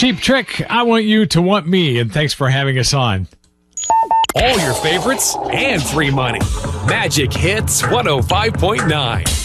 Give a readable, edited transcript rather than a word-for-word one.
Cheap Trick, I Want You to Want Me, and thanks for having us on. All your favorites and free money. Magic Hits 105.9.